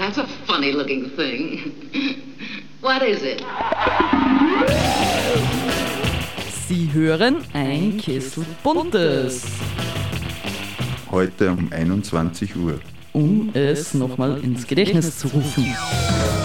That's a funny looking thing. What is it? Sie hören ein Kessel Buntes. Heute um 21 Uhr. Um es nochmal ins Gedächtnis zu rufen.